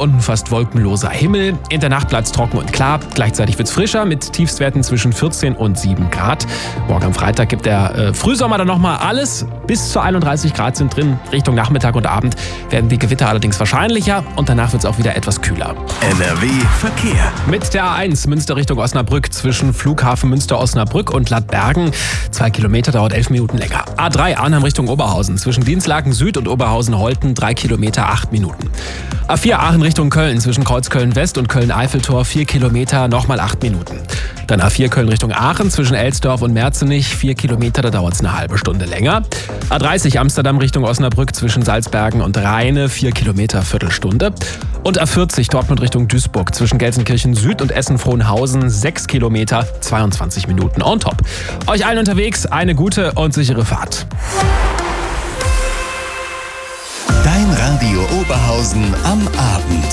und ein fast wolkenloser Himmel. In der Nacht bleibt es trocken und klar. Gleichzeitig wird es frischer mit Tiefstwerten zwischen 14 und 7 Grad. Morgen am Freitag gibt der Frühsommer dann nochmal alles. Bis zu 31 Grad sind drin. Richtung Nachmittag und Abend werden die Gewitter allerdings wahrscheinlicher und danach wird es auch wieder etwas kühler. NRW Verkehr. Mit der A1 Münster Richtung Osnabrück zwischen Flughafen Münster-Osnabrück und Ladbergen. 2 Kilometer dauert 11 Minuten länger. A3 Arnhem Richtung Oberhausen zwischen Dienstlaken Süd und Oberhausen-Holten 3 Kilometer 8 Minuten. A4 Aachen Richtung Köln zwischen Kreuzköln-West und Köln-Eiffeltor 4 Kilometer, nochmal 8 Minuten. Dann A4 Köln Richtung Aachen zwischen Elsdorf und Merzenich 4 Kilometer, da dauert es eine halbe Stunde länger. A30 Amsterdam Richtung Osnabrück zwischen Salzbergen und Rheine 4 Kilometer, Viertelstunde. Und A40 Dortmund Richtung Duisburg zwischen Gelsenkirchen Süd und Essen-Frohnhausen 6 Kilometer, 22 Minuten on top. Euch allen unterwegs eine gute und sichere Fahrt. Dein Radio Oberhausen am Abend.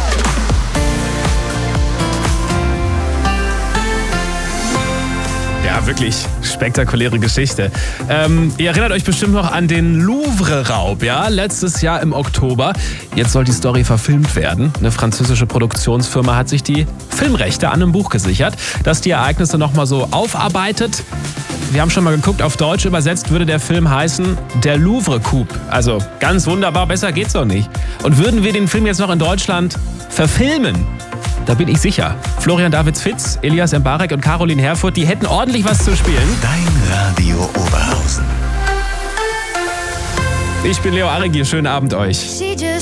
Ja, wirklich spektakuläre Geschichte. Ihr erinnert euch bestimmt noch an den Louvre-Raub, ja? Letztes Jahr im Oktober. Jetzt soll die Story verfilmt werden. Eine französische Produktionsfirma hat sich die Filmrechte an einem Buch gesichert, das die Ereignisse nochmal so aufarbeitet. Wir haben schon mal geguckt, auf Deutsch übersetzt würde der Film heißen Der Louvre-Coup. Also ganz wunderbar, besser geht's doch nicht. Und würden wir den Film jetzt noch in Deutschland verfilmen, da bin ich sicher, Florian Davids-Fitz, Elias Mbarek und Caroline Herfurth, die hätten ordentlich was zu spielen. Dein Radio Oberhausen. Ich bin Leo Arregier, schönen Abend euch.